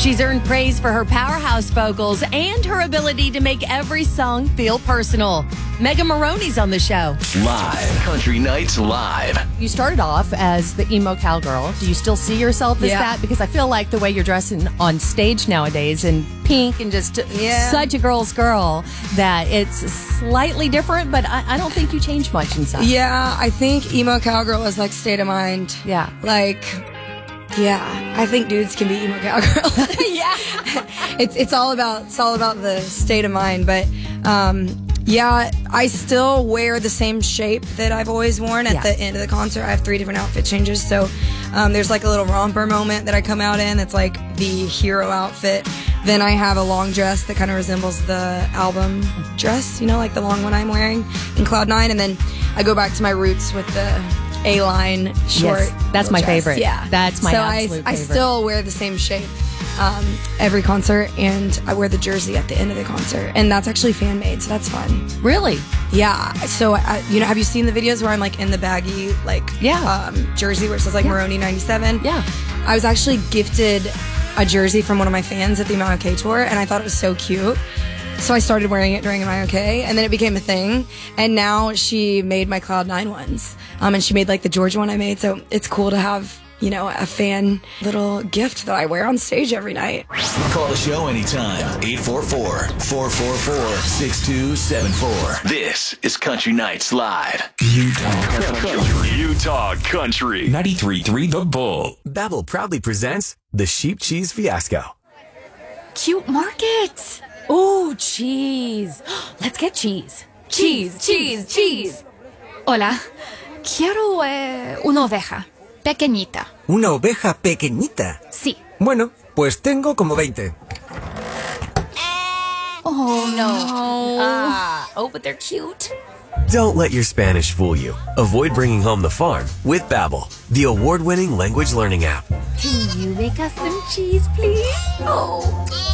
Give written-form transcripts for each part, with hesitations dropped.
She's earned praise for her powerhouse vocals and her ability to make every song feel personal. Megan Maroney's on the show. Live. Country Nights Live. You started off as the emo cowgirl. Do you still see yourself as that? Because I feel like the way you're dressing on stage nowadays in pink and just such a girl's girl that it's slightly different, but I don't think you changed much inside. Yeah, I think emo cowgirl is like state of mind. Yeah. I think dudes can be emo cowgirl. It's all about the state of mind, but I still wear the same shape that I've always worn at the end of the concert. I have 3 different outfit changes, so there's like a little romper moment that I come out in that's like the hero outfit. Then I have a long dress that kind of resembles the album dress, like the long one I'm wearing in Cloud 9, and then I go back to my roots with the A-line short. Yes, that's my favorite. Yeah, that's my absolute favorite. I still wear the same shape every concert, and I wear the jersey at the end of the concert, and that's actually fan made, so that's fun. Really? Yeah. So have you seen the videos where I'm like in the baggy jersey where it says like Maroney 97? Yeah. I was actually gifted a jersey from one of my fans at the MIOK tour, and I thought it was so cute. So I started wearing it during MIOK, and then it became a thing. And now she made my Cloud 9 ones. And she made like the Georgia one I made. So it's cool to have, a fan little gift that I wear on stage every night. Call the show anytime. 844-444-6274. This is Country Nights Live. Utah Country. 93.3 The Bull. Babbel proudly presents the Sheep Cheese Fiasco. Cute market. Oh, cheese. Let's get cheese. Cheese. Hola. Quiero una oveja. Pequeñita. ¿Una oveja pequeñita? Sí. Bueno, pues tengo como 20. Oh, no. But they're cute. Don't let your Spanish fool you. Avoid bringing home the farm with Babbel, the award-winning language learning app. Can you make us some cheese, please? Oh.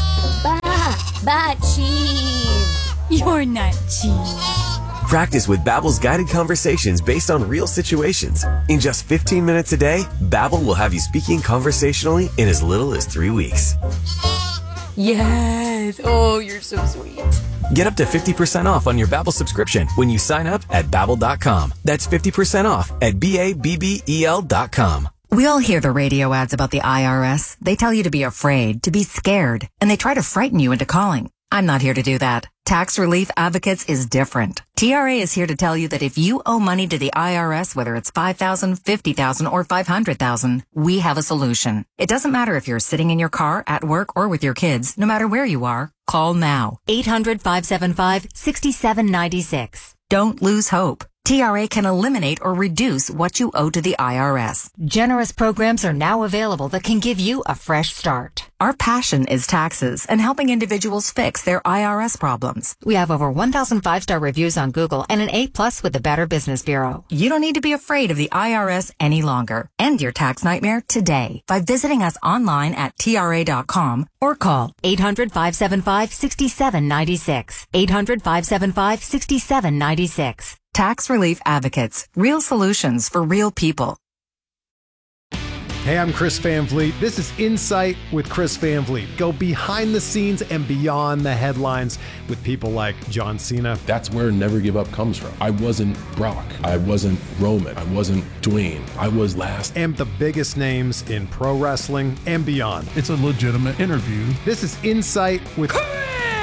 Ba cheese. You're not cheese. Practice with Babbel's guided conversations based on real situations. In just 15 minutes a day, Babbel will have you speaking conversationally in as little as 3 weeks. Yes. Oh, you're so sweet. Get up to 50% off on your Babbel subscription when you sign up at Babbel.com. That's 50% off at BABBEL.com. We all hear the radio ads about the IRS. They tell you to be afraid, to be scared, and they try to frighten you into calling. I'm not here to do that. Tax Relief Advocates is different. TRA is here to tell you that if you owe money to the IRS, whether it's $5,000, $50,000, or $500,000, we have a solution. It doesn't matter if you're sitting in your car, at work, or with your kids. No matter where you are, call now. 800-575-6796. Don't lose hope. TRA can eliminate or reduce what you owe to the IRS. Generous programs are now available that can give you a fresh start. Our passion is taxes and helping individuals fix their IRS problems. We have over 1,000 5-star reviews on Google and an A+ with the Better Business Bureau. You don't need to be afraid of the IRS any longer. End your tax nightmare today by visiting us online at TRA.com or call 800-575-6796. 800-575-6796. Tax Relief Advocates. Real solutions for real people. Hey, I'm Chris Van Vliet. This is Insight with Chris Van Vliet. Go behind the scenes and beyond the headlines with people like John Cena. That's where Never Give Up comes from. I wasn't Brock. I wasn't Roman. I wasn't Dwayne. I was last. And the biggest names in pro wrestling and beyond. It's a legitimate interview. This is Insight with Chris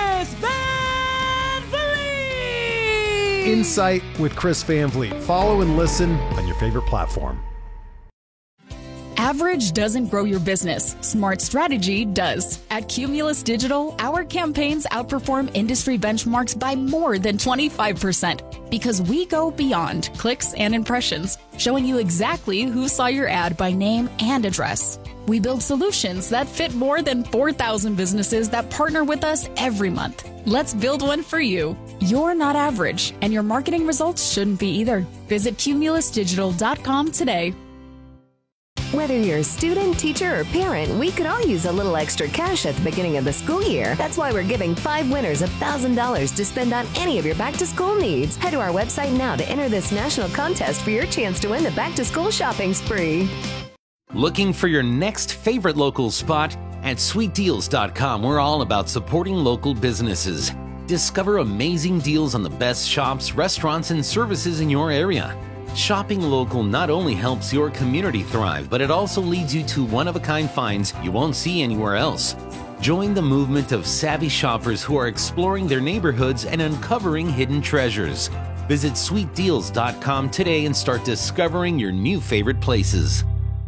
Van Vliet. Insight with Chris Van Vliet. Follow and listen on your favorite platform. Average doesn't grow your business. Smart strategy does. At Cumulus Digital, our campaigns outperform industry benchmarks by more than 25% because we go beyond clicks and impressions, showing you exactly who saw your ad by name and address. We build solutions that fit more than 4,000 businesses that partner with us every month. Let's build one for you. You're not average, and your marketing results shouldn't be either. Visit cumulusdigital.com today. Whether you're a student, teacher, or parent, we could all use a little extra cash at the beginning of the school year. That's why we're giving 5 winners $1,000 to spend on any of your back-to-school needs. Head to our website now to enter this national contest for your chance to win the back-to-school shopping spree. Looking for your next favorite local spot? At sweetdeals.com, we're all about supporting local businesses. Discover amazing deals on the best shops, restaurants, and services in your area. Shopping local not only helps your community thrive, but it also leads you to one-of-a-kind finds you won't see anywhere else. Join the movement of savvy shoppers who are exploring their neighborhoods and uncovering hidden treasures. Visit sweetdeals.com today and start discovering your new favorite places.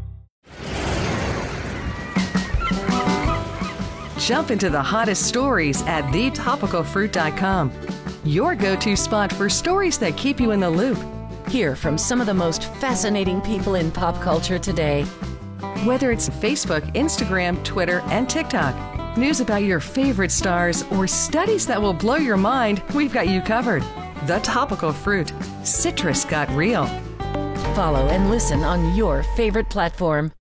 Jump into the hottest stories at thetopicalfruit.com. Your go-to spot for stories that keep you in the loop. Hear from some of the most fascinating people in pop culture today. Whether it's Facebook, Instagram, Twitter, and TikTok, news about your favorite stars, or studies that will blow your mind, we've got you covered. The Topical Fruit. Citrus got real. Follow and listen on your favorite platform.